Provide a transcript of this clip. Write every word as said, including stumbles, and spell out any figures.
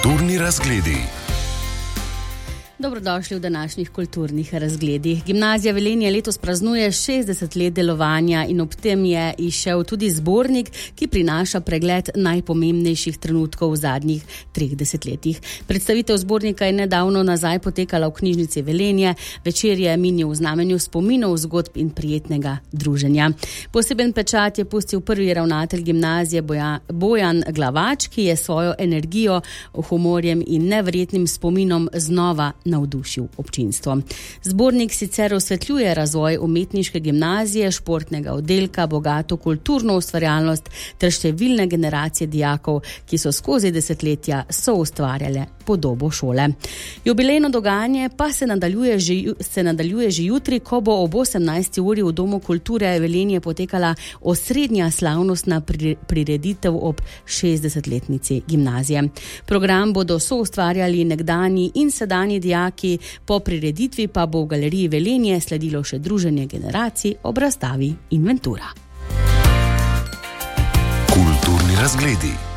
Kulturni razgledi. Dobrodošli v današnjih kulturnih razgledih. Gimnazija Velenje letos praznuje šestdeset let delovanja in ob tem je izšel tudi zbornik, ki prinaša pregled najpomembnejših trenutkov v zadnjih treh desetletjih. Predstavitev zbornika je nedavno nazaj potekala v knjižnici Velenje. Večer je minil v znamenju spominov, zgodb in prijetnega druženja. Poseben pečat je pustil prvi ravnatelj gimnazije Bojan Glavač, ki je svojo energijo, humorjem in neverjetnim spominom znova navdušil občinstvo. Zbornik sicer osvetljuje razvoj umetniške gimnazije, športnega oddelka, bogato kulturno ustvarjalnost ter številne generacije dijakov, ki so skozi desetletja soustvarjale podobo šole. Jubilejno dogajanje pa se nadaljuje že, se nadaljuje že jutri, ko bo ob osemnajsti uri v Domu kulture Velenje potekala osrednja slavnostna prireditev ob šestdesetletnici gimnazije. Program bodo soustvarjali nekdanji in sedanji dijaki, po prireditvi pa bo v galeriji Velenje sledilo še druženje generacij ob razstavi Inventura. Kulturni razgledi.